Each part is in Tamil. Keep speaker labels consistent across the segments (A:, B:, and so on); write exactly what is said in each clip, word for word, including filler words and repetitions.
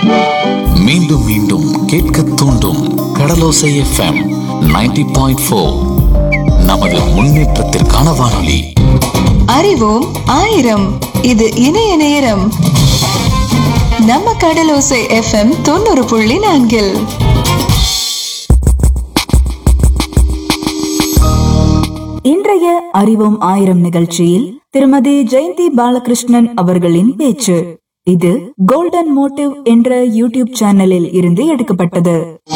A: மீண்டும் மீண்டும் கேட்க தூண்டும் கடலோசை எஃப்எம் நைன்டி பாயிண்ட் ஃபோர். நமது முன்னேற்றத்திற்கான வானொலி.
B: அறிவோம் ஆயிரம். இது இணைய நேரம். நம்ம கடலோசை எஃப்எம் தொண்ணூறு புள்ளி நான்கில்
C: இன்றைய அறிவோம் ஆயிரம் நிகழ்ச்சியில் திருமதி ஜெயந்தி பாலகிருஷ்ணன் அவர்களின் பேச்சு. இது கோல்டன் மோட்டிவ் என்ற யூடியூப் சேனலில் இருந்து எடுக்கப்பட்டது.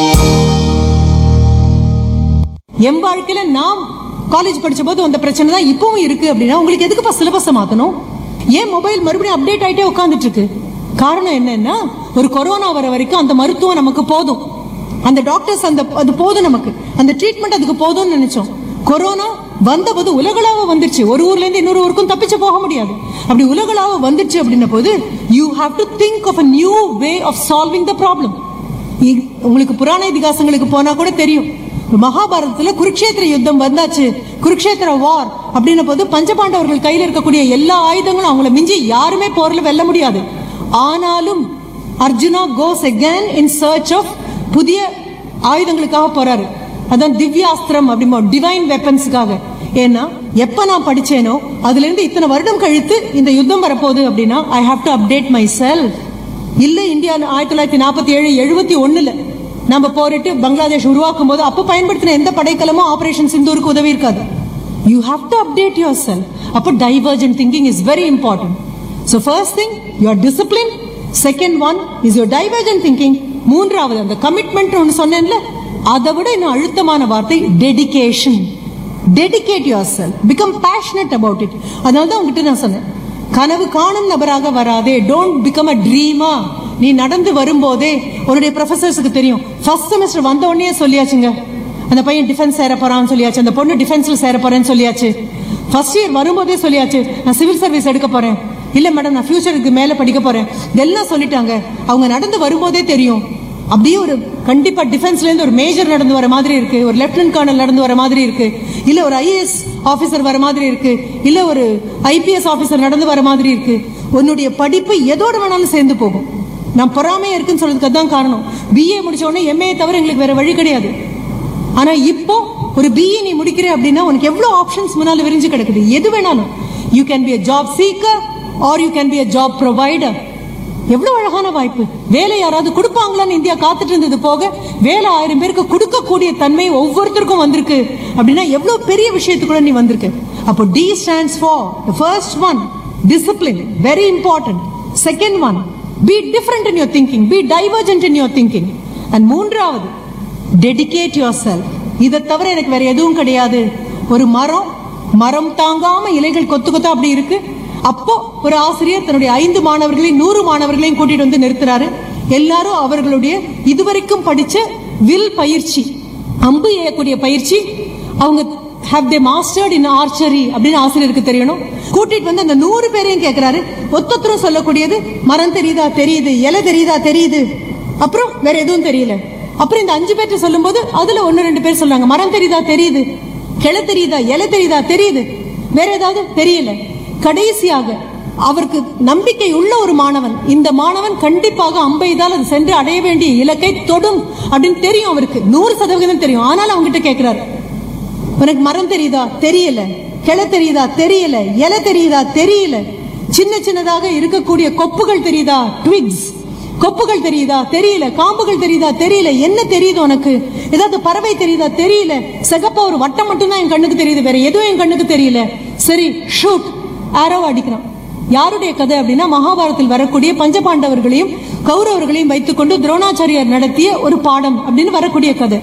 D: என் வாழ்க்கையில நான் காலேஜ் படிச்ச போது அந்த பிரச்சனை தான் இப்பவும் இருக்கு அப்படின்னா உங்களுக்கு எதுக்குப்பா சிலபஸ் மாத்தணும்? ஏன் மொபைல் மறுபடியும் அப்டேட் ஆயிட்டே உட்காந்துட்டு இருக்கு? காரணம் என்னன்னா, ஒரு கொரோனா வர வரைக்கும் அந்த மருத்துவம் நமக்கு போதும், அந்த டாக்டர்ஸ் அந்த அது போதும், நமக்கு அந்த ட்ரீட்மெண்ட் அதுக்கு போதும்னு நினைச்சோம். கொரோனா வந்தபோது உலகளாவ வந்துருச்சு. ஒரு ஊர்ல இருந்து இன்னொரு ஊருக்கும் தப்பிச்சு போக முடியாது. அப்படி உலகளாவ வந்துருச்சு அப்படின்ன போது you have to think of a new way of solving the problem. உங்களுக்கு புராண இதிகாசங்களுக்கு போனா கூட தெரியும், மகாபாரதத்துல குருக்ஷேத்திர யுத்தம் வந்தாச்சு, குருக்ஷேத்திர வார் அப்படின்ன போது பஞ்சபாண்டவர்கள் கையில இருக்கக்கூடிய எல்லா ஆயுதங்களும் அவங்கள மிஞ்சி யாருமே போர்ல வெல்ல முடியாது. ஆனாலும் அர்ஜுனா கோஸ் அகேன் இன் சர்ச் ஆஃப் புதிய ஆயுதங்களுக்காக போறாரு. அதான் திவ்யாஸ்திரம் அப்படிமா, டிவைன் வெப்பன்ஸுக்காக. ஏன்னா எப்ப நான் படிச்சேனோ அதுல இருந்து இத்தனை வருடம் கழித்து இந்த யுத்தம் வரப்போகுது அப்படின்னா I have to update my self. இல்ல இந்தியா ஆயிரத்தி தொள்ளாயிரத்தி நாற்பத்தி ஏழு எழுபத்தி ஒண்ணுல நம்ம போரிட்டு பங்களாதேஷ் உருவாக்கும் போது அப்ப பயன்படுத்தின எந்த படைக்கலமும் ஆபரேஷன் சிந்தூருக்கு உதவி இருக்காது. You have to update your self. அப்போ divergent thinking is very important. So first thing, your discipline. Second one is your divergent thinking. மூன்றாவது அந்த கமிட்மெண்ட் ஒன்னு சொன்னேன்ல, அதை விட இன்னும் அழுத்தமான வார்த்தை dedication. Dedicate your self, become passionate about it. அதனால தான் உங்ககிட்ட நான் சொன்னேன், கனவு காணும் நபராக வராதே, டோன்ட் பிகம் அ ட்ரீமா. நீ நடந்து வரும்போதே உன்னுடைய ப்ரொஃபசர்ஸுக்கு தெரியும். ஃபர்ஸ்ட் செமஸ்டர் வந்த உடனே சொல்லியாச்சுங்க, அந்த பையன் டிஃபென்ஸ் சேர போறான்னு சொல்லியாச்சு, அந்த பொண்ணு டிஃபென்ஸ்ல சேர போறேன்னு சொல்லியாச்சு. ஃபர்ஸ்ட் இயர் வரும்போதே சொல்லியாச்சு, நான் சிவில் சர்வீஸ் எடுக்க போறேன், இல்ல மேடம் நான் ஃபியூச்சருக்கு மேல படிக்க போறேன், இதெல்லாம் சொல்லிட்டாங்க. அவங்க நடந்து வரும்போதே தெரியும். அப்படியே ஒரு கண்டிப்பா டிஃபென்ஸ்ல இருந்து ஒரு மேஜர் நடந்து வர மாதிரி இருக்கு, ஒரு லெப்டினன்ட் கர்னல் நடந்து வர மாதிரி இருக்கு, இல்ல ஒரு ஐஏஎஸ் ஆபீசர் வர மாதிரி இருக்கு, இல்ல ஒரு ஐபிஎஸ் ஆபீசர் நடந்து வர மாதிரி இருக்கு. உன்னுடைய படிப்பு எதோட வேணாலும் சேர்ந்து போகும். நான் பொறாமையா இருக்குன்னு சொல்றதுக்கு அதான் காரணம். பிஏ முடிச்ச உடனே எம்ஏ தவிர எங்களுக்கு வேற வழி கிடையாது. ஆனா இப்போ ஒரு பிஏ நீ முடிக்கிற அப்படின்னா உனக்கு எவ்வளவு ஆப்ஷன்ஸ் முன்னால விரிஞ்சு கிடக்குது. எது வேணாலும் you can be a job seeker are you can be a job provider. எவ்வளவு அழகான வாய்ப்பு. வேலை யாராவது கொடுப்பாங்களான்னு இந்தியா காத்துட்டு இருந்தது போக வேலை ஆயிரம் பேருக்கு கொடுக்கக்கூடிய தன்மை ஒவ்வொருத்தருக்கும் வந்திருக்கு அப்படின்னா எவ்வளவு பெரிய விஷயத்துக்குள்ள நீ வந்திருக்கு. அப்போ D stands for the first one, discipline, very important. Second one, be different in your thinking, be divergent in your thinking. And மூன்றாவது, dedicate yourself. இதை தவிர எனக்கு வேற எதுவும் கிடையாது. ஒரு மரம் மரம் தாங்காம இலைகள் கொத்து கொத்தா அப்படி இருக்கு. அப்போ ஒரு ஆசிரியர் தன்னுடைய ஐந்து மாணவர்களையும் நூறு மாணவர்களையும் கூட்டிட்டு வந்து நிறுத்துறாரு. எல்லாரும் அவர்களுடைய இதுவரைக்கும் படிச்ச வில் பயிற்சி, அம்பு ஏறக்கூடிய பயிற்சி, அவங்க have they mastered in archery அப்படின்னு ஆசிரியருக்கு தெரியணும். கூட்டிட்டு வந்து அந்த நூறு பேரையும் கேட்கிறாரு. ஒத்தொத்தரும் சொல்லக்கூடியது மரம் தெரியுதா தெரியுது, இலை தெரியுதா தெரியுது, அப்புறம் வேற எதுவும் தெரியல. அப்புறம் இந்த அஞ்சு பேர்ட்ட சொல்லும் போது அதுல ஒன்னு ரெண்டு பேர் சொல்றாங்க மரம் தெரியுதா தெரியுது, கிளை தெரியுதா இலை தெரியுதா தெரியுது, வேற ஏதாவது தெரியல. கடைசியாக அவருக்கு நம்பிக்கை உள்ள ஒரு மாணவன், இந்த மாணவன் கண்டிப்பாக அம்பெய்தால் அது சென்று அடைய வேண்டிய இலக்கை தொடும் அப்படின்னு தெரியும், அவருக்கு நூறு சதவீதம் தெரியும். ஆனாலும் அவங்ககிட்ட கேட்கிறாரு, உனக்கு மரம் தெரியுதா தெரியல, கிளை தெரியுதா தெரியல, இலை தெரியுதா தெரியல, சின்ன சின்னதாக இருக்கக்கூடிய கொப்புகள் தெரியுதா, ட்விக்ஸ் கொப்புகள் தெரியுதா தெரியல, காம்புகள் தெரியுதா தெரியல, என்ன தெரியுது உனக்கு, ஏதாவது பறவை தெரியுதா தெரியல, சிகப்பா ஒரு வட்டம் மட்டும் தான் என் கண்ணுக்கு தெரியுது, வேற எதுவும் என் கண்ணுக்கு தெரியல. சரி ஷூட், ஆரோ அடிக்கிறான். யாருடைய கதை அப்படின்னா மகாபாரதத்தில் வரக்கூடிய பஞ்சபாண்டவர்களையும் கௌரவர்களையும் வைத்துக்கொண்டு துரோணாச்சாரியார் நடத்திய ஒரு பாடம் அப்படின்னு வரக்கூடிய கதை.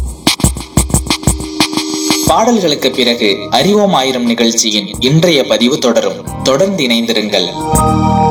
E: பாடல்களுக்கு பிறகு அறிவோம் ஆயிரம் நிகழ்ச்சியின் இன்றைய பதிவு தொடரும். தொடர்ந்து இணைந்திருங்கள்.